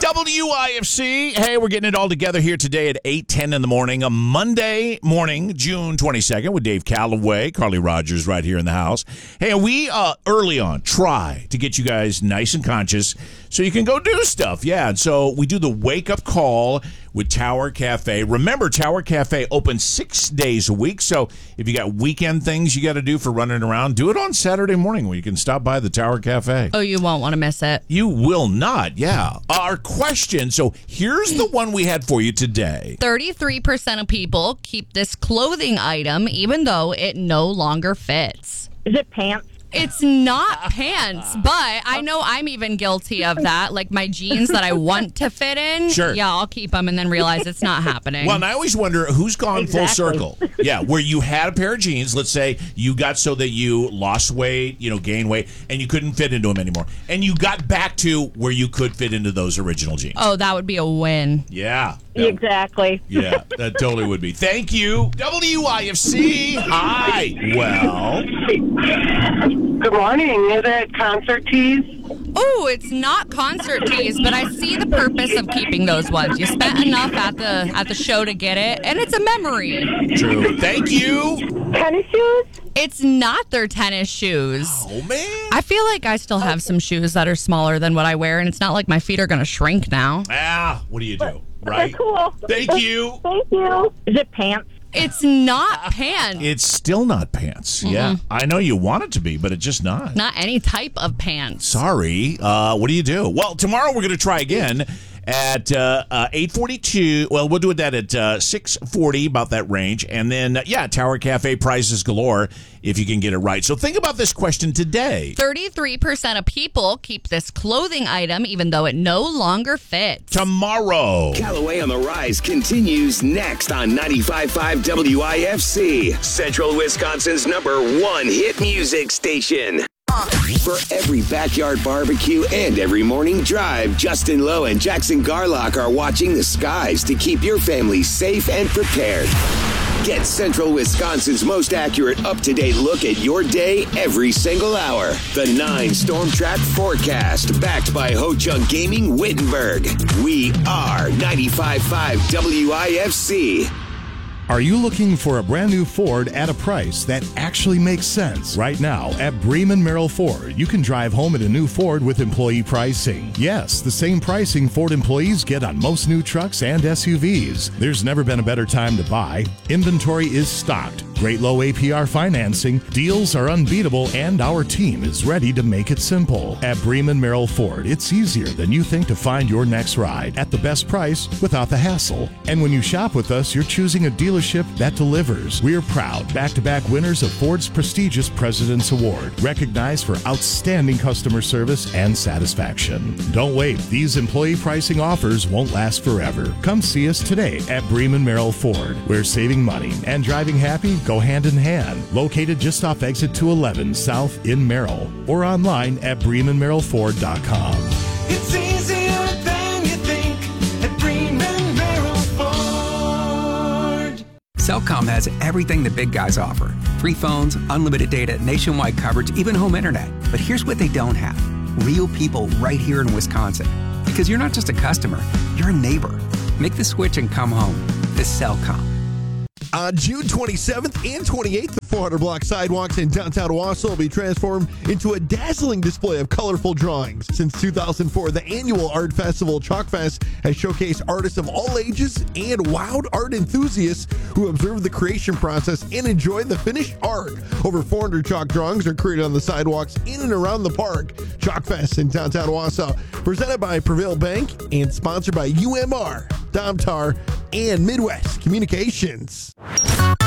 WIFC. Hey, we're getting it all together here today at 8:10 in the morning, a Monday morning, June 22nd, with Dave Calloway, Carly Rogers right here in the house. Hey, we early on try to get you guys nice and conscious so you can go do stuff. Yeah, and so we do the wake-up call with Tower Cafe. Remember, Tower Cafe opens 6 days a week, so if you got weekend things you got to do for running around, do it on Saturday morning when you can stop by the Tower Cafe. Oh, you won't want to miss it. You will not, yeah. Our question, so here's the one we had for you today. 33% of people keep this clothing item even though it no longer fits. Is it pants? It's not pants, but I know I'm even guilty of that. Like my jeans that I want to fit in. Sure. Yeah, I'll keep them and then realize it's not happening. Well, and I always wonder who's gone full Exactly. circle. Yeah, where you had a pair of jeans, let's say you got so that you lost weight, gained weight, and you couldn't fit into them anymore. And you got back to where you could fit into those original jeans. Oh, that would be a win. Yeah. Exactly. Yeah, that totally would be. Thank you. WIFC. Hi. Well. Good morning. Is it concert tees? Oh, it's not concert tees, but I see the purpose of keeping those ones. You spent enough at the show to get it, and it's a memory. True. Thank you. Tennis shoes? It's not their tennis shoes. Oh, man. I feel like I still have some shoes that are smaller than what I wear, and it's not like my feet are going to shrink now. What do you do? Right? They're cool. Thank you. Thank you. Is it pants? It's not pants. It's still not pants. Yeah. I know you want it to be, but it's just not. Not any type of pants. Sorry. What do you do? Well, tomorrow we're going to try again at 8:42. Well, we'll do that at 6:40, about that range. And then, Tower Cafe prizes galore if you can get it right. So think about this question today. 33% of people keep this clothing item even though it no longer fits. Tomorrow. Callaway on the Rise continues next on 95.5 WIFC, Central Wisconsin's #1 hit music station. For every backyard barbecue and every morning drive, Justin Lowe and Jackson Garlock are watching the skies to keep your family safe and prepared. Get Central Wisconsin's most accurate, up-to-date look at your day every single hour. The 9 Storm Track Forecast, backed by Ho Chunk Gaming Wittenberg. We are 95.5 WIFC. Are you looking for a brand new Ford at a price that actually makes sense? Right now at Bremen Merrill Ford, you can drive home in a new Ford with employee pricing. Yes, the same pricing Ford employees get on most new trucks and SUVs. There's never been a better time to buy. Inventory is stocked. Great low APR financing, deals are unbeatable, and our team is ready to make it simple. At Bremen Merrill Ford, it's easier than you think to find your next ride at the best price without the hassle. And when you shop with us, you're choosing a dealership that delivers. We're proud back-to-back winners of Ford's prestigious President's Award, recognized for outstanding customer service and satisfaction. Don't wait. These employee pricing offers won't last forever. Come see us today at Bremen Merrill Ford, where saving money and driving happy go hand in hand. Located just off exit 211 South in Merrill, or online at BremenMerrillFord.com. It's easier than you think at Bremen Merrill Ford. Cellcom has everything the big guys offer. Free phones, unlimited data, nationwide coverage, even home internet. But here's what they don't have. Real people right here in Wisconsin. Because you're not just a customer, you're a neighbor. Make the switch and come home. This Cellcom. On June 27th and 28th, the 400-block sidewalks in downtown Wausau will be transformed into a dazzling display of colorful drawings. Since 2004, the annual art festival, Chalkfest, has showcased artists of all ages and wowed art enthusiasts who observe the creation process and enjoy the finished art. Over 400 chalk drawings are created on the sidewalks in and around the park. Chalkfest in downtown Wausau, presented by Prevail Bank and sponsored by UMR, Domtar, and Midwest Communications.